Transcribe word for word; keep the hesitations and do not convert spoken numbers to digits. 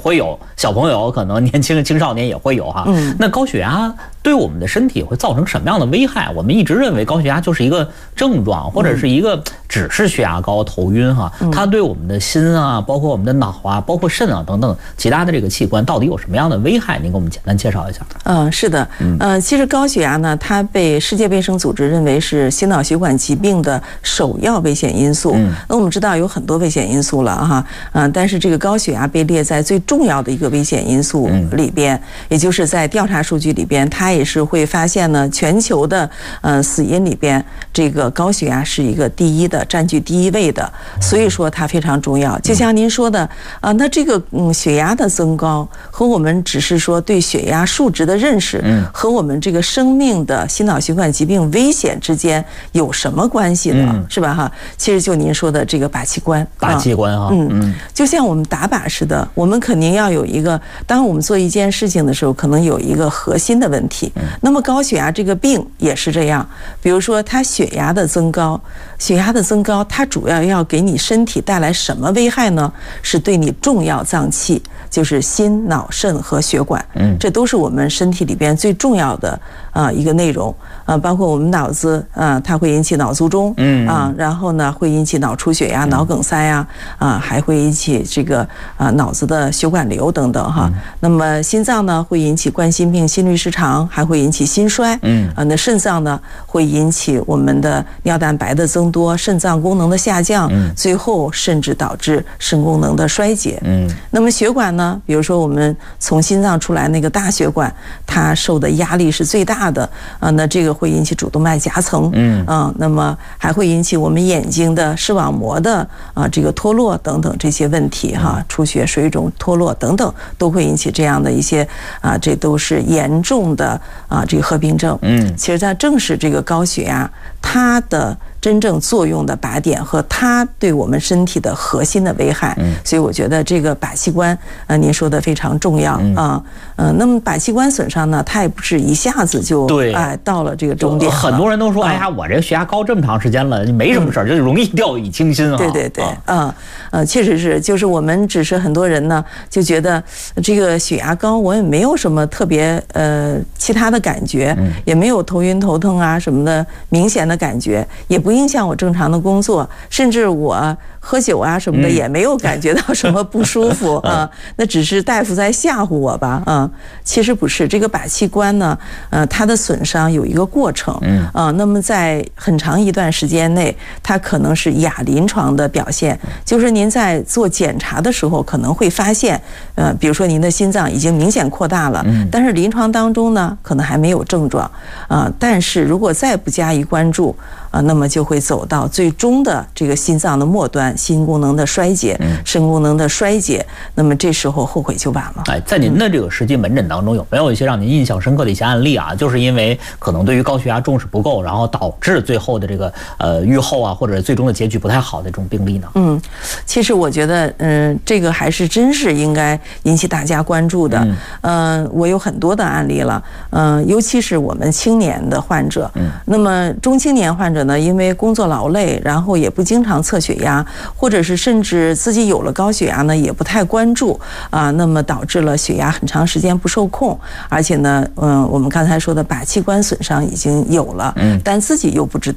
会有，小朋友可能年轻青少年也会有哈。嗯，那高血压对我们的身体会造成什么样的危害？我们一直认为高血压就是一个症状，或者是一个只是血压高、头晕哈，它对我们的心啊，包括我们的脑啊，包括肾啊等等其他的这个器官到底有什么样的危害？您给我们简单介绍一下。 嗯，是的，嗯，其实高血压呢，它被世界卫生组织认为是心脑血管疾病的首要危险因素。嗯，那我们知道有很多危险因素了哈，嗯，但是这个高血压被列在最重要的一个危险因素里边，也就是在调查数据里边，它也是会发现呢，全球的呃死因里边，这个高血压是一个第一的，占据第一位的，所以说它非常重要。就像您说的啊，那这个嗯血压的增高和我们只是说对血压数值的认识，和我们这个生命的心脑血管疾病危险之间有什么关系呢？是吧哈？其实就您说的这个靶器官， 靶器官哈， 嗯嗯，就像我们打靶似的，我们肯定要有一个，当我们做一件事情的时候，可能有一个核心的问题。那么高血压这个病也是这样，比如说它血压的增高，血压的增高，它主要要给你身体带来什么危害呢？是对你重要脏器，就是心、脑、肾和血管，嗯，这都是我们身体里边最重要的啊一个内容啊，包括我们脑子啊，它会引起脑卒中，嗯啊，然后呢会引起脑出血呀、脑梗塞呀，啊，还会引起这个啊脑子的血管瘤等等哈。那么心脏呢会引起冠心病、心律失常，还会引起心衰，嗯啊，那肾脏呢会引起我们的尿蛋白的增多、肾脏功能的下降，最后甚至导致肾功能的衰竭。嗯，那么血管呢，比如说我们从心脏出来那个大血管，它受的压力是最大的啊，那这个会引起主动脉夹层，嗯啊，那么还会引起我们眼睛的视网膜的啊这个脱落等等这些问题哈，出血、水肿、脱落等等都会引起这样的一些啊，这都是严重的啊这个合并症。嗯，其实它正是这个高血压它的真正作用的靶点和它对我们身体的核心的危害，所以我觉得这个靶器官，呃，您说的非常重要啊，呃，那么靶器官损伤呢，它也不是一下子就对哎到了这个终点。 很多人都说，哎呀，我这血压高这么长时间了，没什么事儿，就容易掉以轻心啊。 对对对，啊，呃，确实是，就是我们只是很多人呢就觉得这个血压高，我也没有什么特别呃其他的感觉，也没有头晕头疼啊什么的明显的感觉，也不影响我正常的工作，甚至我喝酒啊什么的也没有感觉到什么不舒服啊，那只是大夫在吓唬我吧啊，其实不是，这个靶器官呢，呃，它的损伤有一个过程，啊，那么在很长一段时间内，它可能是亚临床的表现，就是您在做检查的时候可能会发现，呃，比如说您的心脏已经明显扩大了，但是临床当中呢，可能还没有症状啊，但是如果再不加以关注啊，那么就会走到最终的这个心脏的末端，心功能的衰竭、肾功能的衰竭，那么这时候后悔就晚了。 哎，在您的这个实际门诊当中，有没有一些让您印象深刻的一些案例啊？就是因为可能对于高血压重视不够，然后导致最后的这个呃预后啊，或者最终的结局不太好的这种病例呢？嗯， 其实我觉得，嗯、呃，这个还是真是应该引起大家关注的。嗯、呃，我有很多的案例了，嗯、呃，尤其是我们青年的患者，嗯，那么中青年患者呢，因为工作劳累，然后也不经常测血压，或者是甚至自己有了高血压呢，也不太关注啊，那么导致了血压很长时间不受控，而且呢，嗯，我们刚才说的靶器官损伤已经有了，嗯，但自己又不知道。